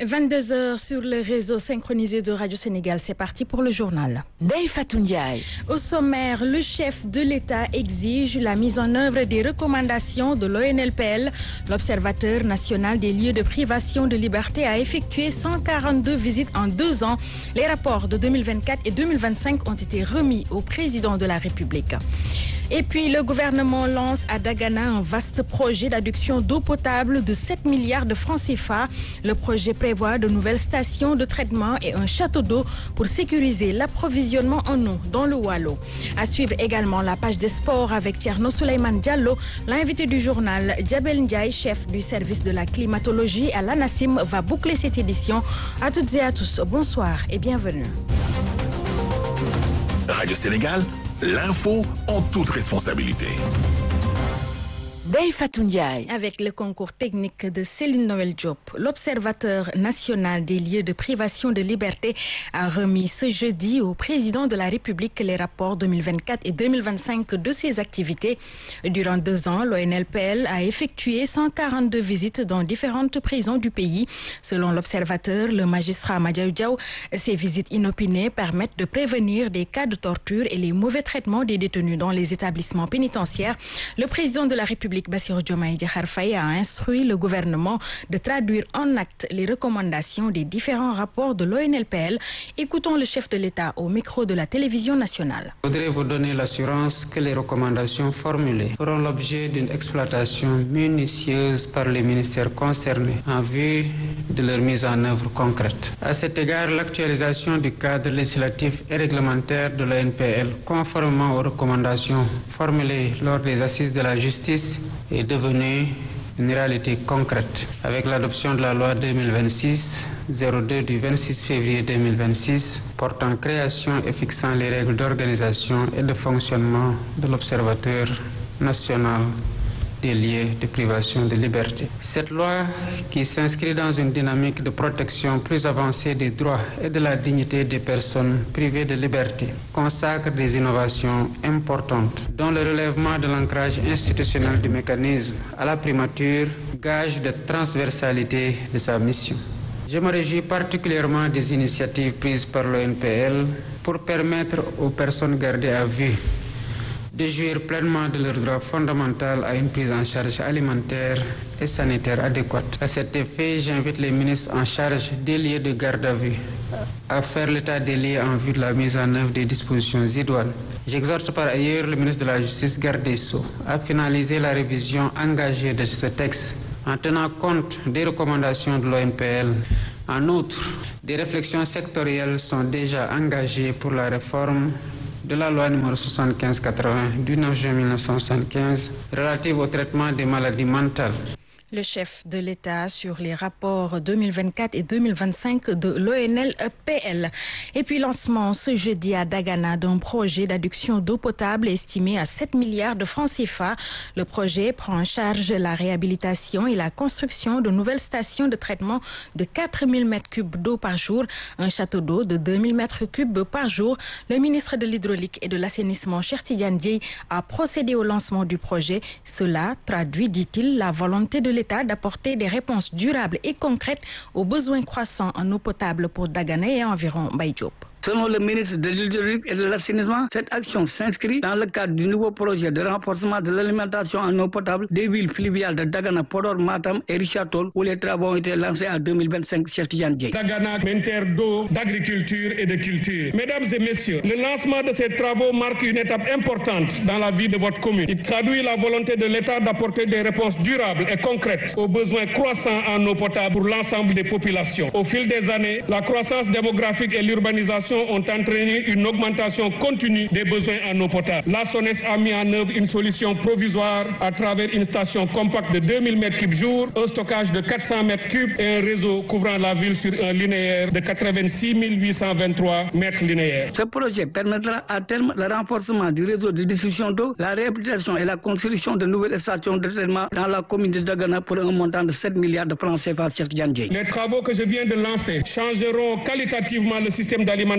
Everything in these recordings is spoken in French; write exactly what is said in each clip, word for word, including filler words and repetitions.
vingt-deux heures sur le réseau synchronisé de Radio Sénégal. C'est parti pour le journal. Ndeye Fatou Ndiaye. Au sommaire, le chef de l'État exige la mise en œuvre des recommandations de l'O N L P L. L'Observateur national des lieux de privation de liberté a effectué cent quarante-deux visites en deux ans. Les rapports de deux mille vingt-quatre et deux mille vingt-cinq ont été remis au président de la République. Et puis, le gouvernement lance à Dagana un vaste projet d'adduction d'eau potable de sept milliards de francs C F A. Le projet prévoit de nouvelles stations de traitement et un château d'eau pour sécuriser l'approvisionnement en eau dans le Waalo. À suivre également la page des sports avec Thierno Souleymane Diallo. L'invité du journal, Djabel Ndiaye, chef du service de la climatologie à l'ANACIM, va boucler cette édition. À toutes et à tous, bonsoir et bienvenue. Radio Sénégal, l'info en toute responsabilité. Ndeye Fatou Ndiaye. Avec le concours technique de Céline Noël Diop, l'Observateur national des lieux de privation de liberté a remis ce jeudi au président de la République les rapports deux mille vingt-quatre et deux mille vingt-cinq de ses activités. Durant deux ans, l'O N L P L a effectué cent quarante-deux visites dans différentes prisons du pays. Selon l'Observateur, le magistrat Madiaw Diaw, ces visites inopinées permettent de prévenir des cas de torture et les mauvais traitements des détenus dans les établissements pénitentiaires. Le président de la République, Bassirou Diomaye Diakhar Faye, a instruit le gouvernement de traduire en actes les recommandations des différents rapports de l'O N L P L. Écoutons le chef de l'État au micro de la télévision nationale. Je voudrais vous donner l'assurance que les recommandations formulées feront l'objet d'une exploitation minutieuse par les ministères concernés en vue de leur mise en œuvre concrète. À cet égard, l'actualisation du cadre législatif et réglementaire de l'O N P L, conformément aux recommandations formulées lors des assises de la justice, est devenue une réalité concrète avec l'adoption de la loi deux mille vingt-six zéro deux du vingt-six février deux mille vingt-six portant création et fixant les règles d'organisation et de fonctionnement de l'Observateur national des lieux de privation de liberté. Cette loi, qui s'inscrit dans une dynamique de protection plus avancée des droits et de la dignité des personnes privées de liberté, consacre des innovations importantes, dont le relèvement de l'ancrage institutionnel du mécanisme à la primature, gage de transversalité de sa mission. Je me réjouis particulièrement des initiatives prises par l'O N P L pour permettre aux personnes gardées à vue de jouir pleinement de leur droit fondamental à une prise en charge alimentaire et sanitaire adéquate. À cet effet, j'invite les ministres en charge des lieux de garde à vue à faire l'état des lieux en vue de la mise en œuvre des dispositions idoines. J'exhorte par ailleurs le ministre de la Justice, garde des Sceaux, à finaliser la révision engagée de ce texte en tenant compte des recommandations de l'O N P L. En outre, des réflexions sectorielles sont déjà engagées pour la réforme de la loi numéro soixante-quinze quatre-vingts du neuf juin mille neuf cent soixante-quinze relative au traitement des maladies mentales. Le chef de l'État sur les rapports deux mille vingt-quatre et deux mille vingt-cinq de l'O N L P L. Et puis lancement ce jeudi à Dagana d'un projet d'adduction d'eau potable estimé à sept milliards de francs C F A. Le projet prend en charge la réhabilitation et la construction de nouvelles stations de traitement de quatre mille mètres cubes d'eau par jour, un château d'eau de deux mille mètres cubes par jour. Le ministre de l'Hydraulique et de l'Assainissement, Cheikh Tidiane Dièye, a procédé au lancement du projet. Cela traduit, dit-il, la volonté de l'État d'apporter des réponses durables et concrètes aux besoins croissants en eau potable pour Dagana et environ Baye Diop. Selon le ministre de l'Hydraulique et de l'Assainissement, cette action s'inscrit dans le cadre du nouveau projet de renforcement de l'alimentation en eau potable des villes fluviales de Dagana, Podor, Matam et Richard Toll, où les travaux ont été lancés en deux mille vingt-cinq. Cheikh Tidiane Dièye. Dagana, une terre d'eau, d'agriculture et de culture. Mesdames et messieurs, le lancement de ces travaux marque une étape importante dans la vie de votre commune. Il traduit la volonté de l'État d'apporter des réponses durables et concrètes aux besoins croissants en eau potable pour l'ensemble des populations. Au fil des années, la croissance démographique et l'urbanisation ont entraîné une augmentation continue des besoins en eau potable. La SONES a mis en œuvre une solution provisoire à travers une station compacte de deux mille mètres cubes jour, un stockage de quatre cents mètres cubes et un réseau couvrant la ville sur un linéaire de quatre-vingt-six mille huit cent vingt-trois mètres linéaires. Ce projet permettra à terme le renforcement du réseau de distribution d'eau, la réhabilitation et la construction de nouvelles stations de traitement dans la commune de Dagana pour un montant de sept milliards de francs C F A. Cheikh Tidiane Dièye. Les travaux que je viens de lancer changeront qualitativement le système d'alimentation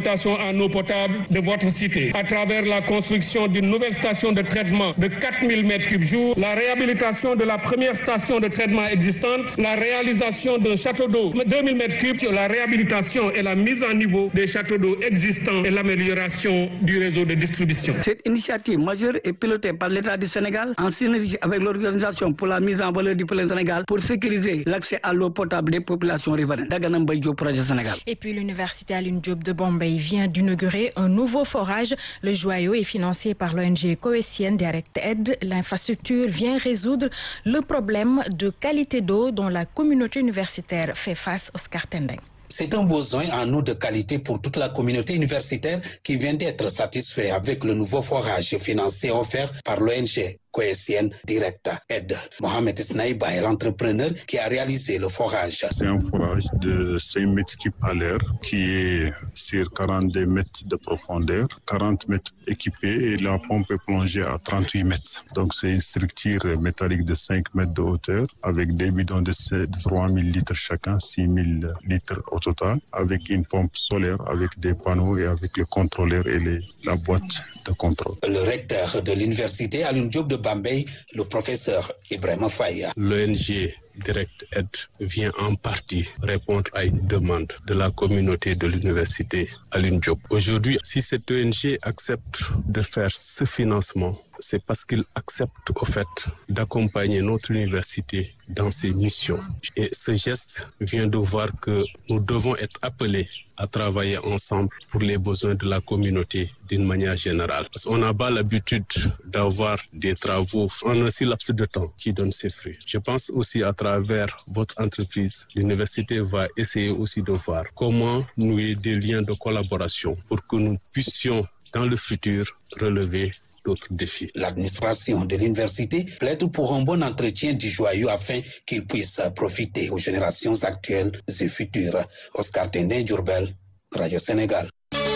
l'alimentation en eau potable de votre cité à travers la construction d'une nouvelle station de traitement de quatre mille mètres cubes jour, la réhabilitation de la première station de traitement existante, la réalisation d'un château d'eau de deux mille mètres cubes, la réhabilitation et la mise en niveau des châteaux d'eau existants et l'amélioration du réseau de distribution. Cette initiative majeure est pilotée par l'État du Sénégal en synergie avec l'Organisation pour la mise en valeur du fleuve Sénégal pour sécuriser l'accès à l'eau potable des populations riveraines. Dagana Mbaye Diop, projet Sénégal. Et puis l'Université Alioune Diop de Bombay vient d'inaugurer un nouveau forage. Le joyau est financé par l'O N G Coesienne Direct Aid. L'infrastructure vient résoudre le problème de qualité d'eau dont la communauté universitaire fait face. Oscar Tendeng. C'est un besoin en eau de qualité pour toute la communauté universitaire qui vient d'être satisfait avec le nouveau forage financé offert par l'O N G Coesienne Direct Aid. Mohamed Snaïba est l'entrepreneur qui a réalisé le forage. C'est un forage de cinq mètres cubes à l'air qui est sur quarante-deux mètres de profondeur, quarante mètres équipé et la pompe est plongée à trente-huit mètres. Donc c'est une structure métallique de cinq mètres de hauteur avec des bidons de trois mille litres chacun, six mille litres au total, avec une pompe solaire, avec des panneaux et avec le contrôleur et les, la boîte de contrôle. Le recteur de l'université Alioune Diop de Bombay, le professeur Ibrahima Faye. L'O N G Direct Aid vient en partie répondre à une demande de la communauté de l'université Alioune Diop. Aujourd'hui, si cette O N G accepte de faire ce financement, c'est parce qu'il accepte au fait d'accompagner notre université dans ses missions. Et ce geste vient de voir que nous devons être appelés à travailler ensemble pour les besoins de la communauté d'une manière générale. Parce qu'on n'a pas l'habitude d'avoir des travaux en un si laps de temps qui donnent ses fruits. Je pense aussi à travers votre entreprise, l'université va essayer aussi de voir comment nouer des liens de collaboration pour que nous puissions dans le futur relever d'autres défis. L'administration de l'université plaide pour un bon entretien du joyau afin qu'il puisse profiter aux générations actuelles et futures. Oscar Tendeng, Diourbel, Radio Sénégal.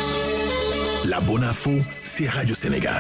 La bonne info, c'est Radio Sénégal.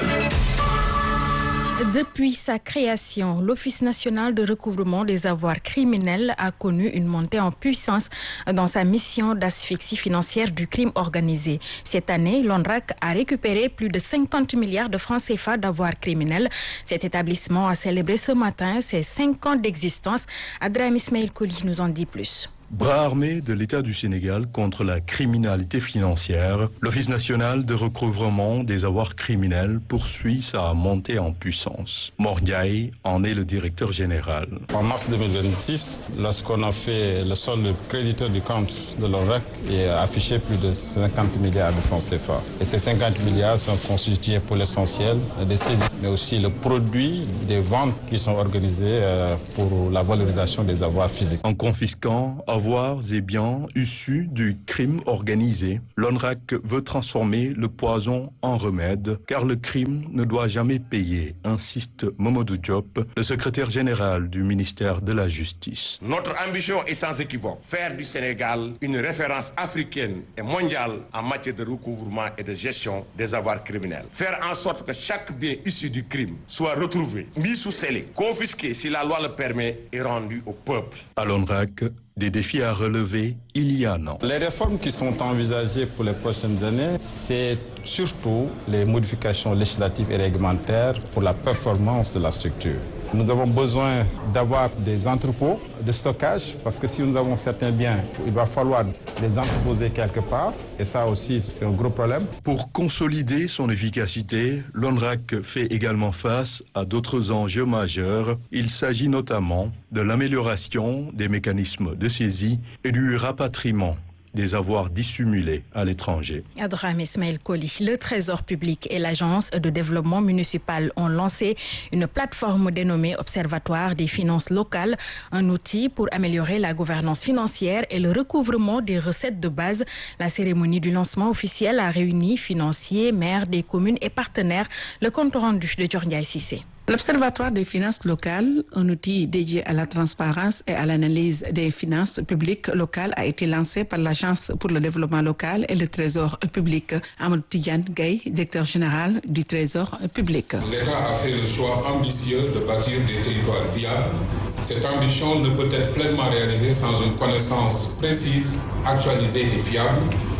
Depuis sa création, l'Office national de recouvrement des avoirs criminels a connu une montée en puissance dans sa mission d'asphyxie financière du crime organisé. Cette année, l'ONRAC a récupéré plus de cinquante milliards de francs C F A d'avoirs criminels. Cet établissement a célébré ce matin ses cinq ans d'existence. Adram Ismail Koli nous en dit plus. Bras armé de l'État du Sénégal contre la criminalité financière, l'Office national de recouvrement des avoirs criminels poursuit sa montée en puissance. Mor Ndiaye en est le directeur général. En mars deux mille vingt-six, lorsqu'on a fait le solde créditeur du compte de l'ONRAC, il a affiché plus de cinquante milliards de francs C F A. Et ces cinquante milliards sont constitués pour l'essentiel des saisies, mais aussi le produit des ventes qui sont organisées pour la valorisation des avoirs physiques. En confisquant avoirs et biens issus du crime organisé, l'ONRAC veut transformer le poison en remède, car le crime ne doit jamais payer, insiste Momodou Diop, le secrétaire général du ministère de la Justice. Notre ambition est sans équivoque, faire du Sénégal une référence africaine et mondiale en matière de recouvrement et de gestion des avoirs criminels. Faire en sorte que chaque bien issu du crime soit retrouvé, mis sous scellé, confisqué si la loi le permet et rendu au peuple. À l'ONRAC, des défis à relever, il y en a. Les réformes qui sont envisagées pour les prochaines années, c'est surtout les modifications législatives et réglementaires pour la performance de la structure. Nous avons besoin d'avoir des entrepôts de stockage parce que si nous avons certains biens, il va falloir les entreposer quelque part et ça aussi c'est un gros problème. Pour consolider son efficacité, l'ONRAC fait également face à d'autres enjeux majeurs. Il s'agit notamment de l'amélioration des mécanismes de saisie et du rapatriement des avoirs dissimulés à l'étranger. Adram Ismail Koli, le Trésor public et l'Agence de développement municipal ont lancé une plateforme dénommée Observatoire des finances locales, un outil pour améliorer la gouvernance financière et le recouvrement des recettes de base. La cérémonie du lancement officiel a réuni financiers, maires des communes et partenaires. Le compte rendu de Diornia Sissé. L'Observatoire des finances locales, un outil dédié à la transparence et à l'analyse des finances publiques locales, a été lancé par l'Agence pour le développement local et le Trésor public. Amadou Tidiane Gaye, directeur général du Trésor public. L'État a fait le choix ambitieux de bâtir des territoires viables. Cette ambition ne peut être pleinement réalisée sans une connaissance précise, actualisée et fiable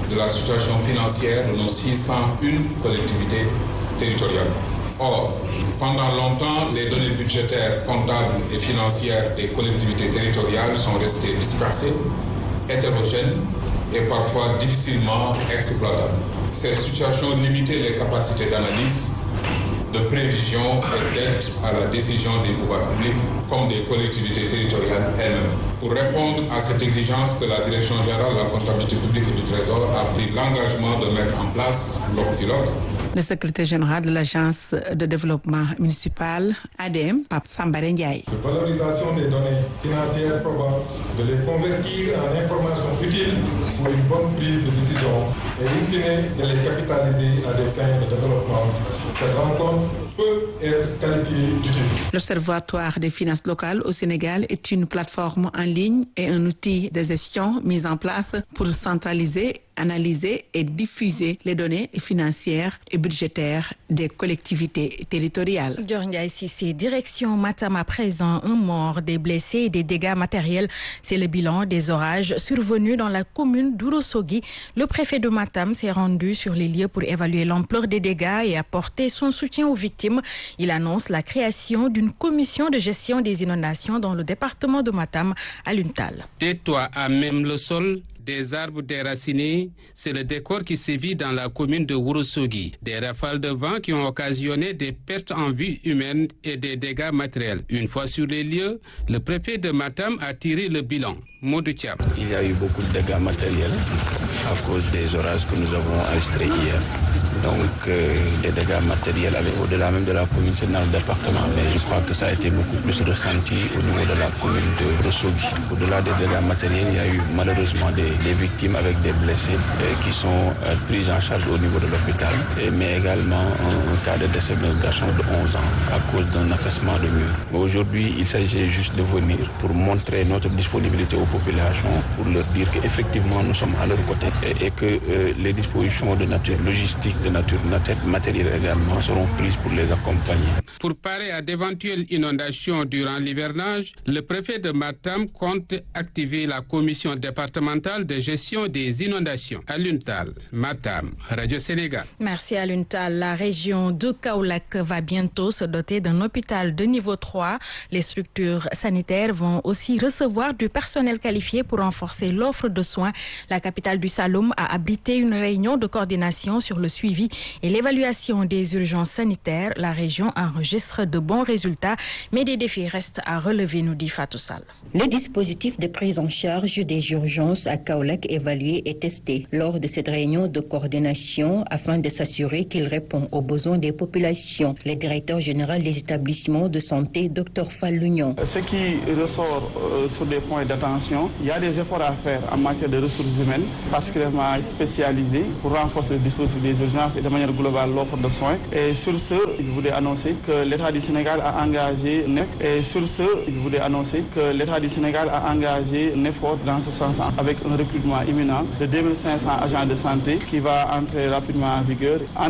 de la situation financière de nos six cent une collectivités territoriales. Or, pendant longtemps, les données budgétaires, comptables et financières des collectivités territoriales sont restées dispersées, hétérogènes et parfois difficilement exploitables. Cette situation limitait les capacités d'analyse, de prévision et d'aide à la décision des pouvoirs publics comme des collectivités territoriales elles-mêmes. Pour répondre à cette exigence que la Direction générale de la comptabilité publique et du Trésor a pris l'engagement de mettre en place l'OCFILOC. Le secrétaire général de l'Agence de développement municipal, A D M, Pape Sambare Ndiaye. De valorisation des données financières probantes, de les convertir en informations utiles pour une bonne prise de décision et in fine de les capitaliser à des fins de développement. Cette rencontre peut être qualifiée d'utile. L'Observatoire des finances locales au Sénégal est une plateforme en ligne et un outil de gestion mis en place pour centraliser, analyser et diffuser les données financières et budgétaires des collectivités territoriales. Dior Ndiaye Cissé, direction Matam à présent, un mort, des blessés et des dégâts matériels. C'est le bilan des orages survenus dans la commune d'Ourossogui. Le préfet de Matam s'est rendu sur les lieux pour évaluer l'ampleur des dégâts et apporter son soutien aux victimes. Il annonce la création d'une commission de gestion des inondations dans le département de Matam à Luntal. Des toits à même le sol, des arbres déracinés, c'est le décor qui sévit dans la commune de Ourossogui. Des rafales de vent qui ont occasionné des pertes en vie humaine et des dégâts matériels. Une fois sur les lieux, le préfet de Matam a tiré le bilan. Modou Thiam. Il y a eu beaucoup de dégâts matériels à cause des orages que nous avons enregistrés hier. Donc euh, les dégâts matériels allaient au-delà même de la commune, c'est dans le département. Mais je crois que ça a été beaucoup plus ressenti au niveau de la commune de Ourossogui. Au-delà des dégâts matériels, il y a eu malheureusement des, des victimes avec des blessés euh, qui sont euh, prises en charge au niveau de l'hôpital. Et, mais également un, un cas de décès d'un garçon de onze ans à cause d'un affaissement de mur. Aujourd'hui, il s'agit juste de venir pour montrer notre disponibilité aux populations, pour leur dire qu'effectivement nous sommes à leur côté et, et que euh, les dispositions de nature logistique, de nature matérielle également seront prises pour les accompagner. Pour parer à d'éventuelles inondations durant l'hivernage, le préfet de Matam compte activer la commission départementale de gestion des inondations. À Luntal, Matam, Radio Sénégal. Merci à Luntal. La région de Kaolack va bientôt se doter d'un hôpital de niveau trois. Les structures sanitaires vont aussi recevoir du personnel qualifié pour renforcer l'offre de soins. La capitale du Saloum a abrité une réunion de coordination sur le suivi et l'évaluation des urgences sanitaires. La région enregistre de bons résultats, mais des défis restent à relever, nous dit Fatou Sall. Le dispositif de prise en charge des urgences à Kaolack évalué et testé lors de cette réunion de coordination afin de s'assurer qu'il répond aux besoins des populations. Le directeur général des établissements de santé, Dr Fallounion. Ce qui ressort euh, sur des points d'attention, il y a des efforts à faire en matière de ressources humaines, particulièrement spécialisées, pour renforcer le dispositif des urgences et de manière globale l'offre de soins. Et sur ce, je voulais annoncer que l'État du Sénégal a engagé N E C. Et sur ce, je voulais annoncer que l'État du Sénégal a engagé un effort dans ce sens avec un recrutement imminent de deux mille cinq cents agents de santé qui va entrer rapidement en vigueur.